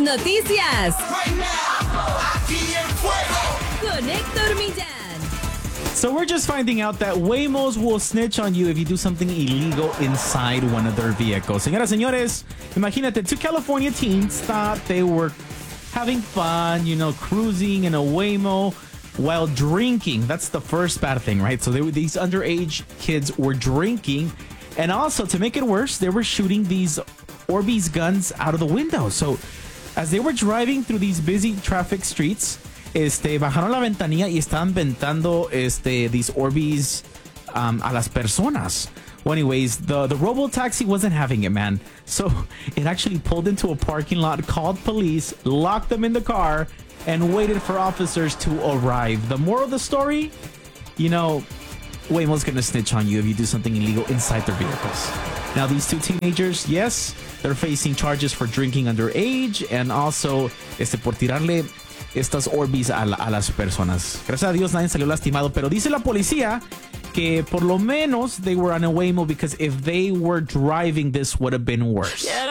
noticias. Right now, aquí en Fuego. Con Héctor Millán. So we're just finding out that Waymos will snitch on you if you do something illegal inside one of their vehicles. Señoras, señores, imagínate, two California teens thought they were having fun, cruising in a Waymo while drinking. That's the first bad thing, right? So these underage kids were drinking. And also, to make it worse, they were shooting these Orbeez guns out of the window. So as they were driving through these busy traffic streets, bajaron la ventanilla y estaban aventando these Orbeez a las personas. Well, anyways, the robo-taxi wasn't having it, man. So it actually pulled into a parking lot, called police, locked them in the car, and waited for officers to arrive. The moral of the story, Waymo's gonna snitch on you if you do something illegal inside their vehicles. Now, these two teenagers, yes, they're facing charges for drinking underage and also por tirarle estas Orbeez a las personas. Gracias a Dios nadie salió lastimado, pero dice la policía que por lo menos they were on a Waymo because if they were driving, this would have been worse.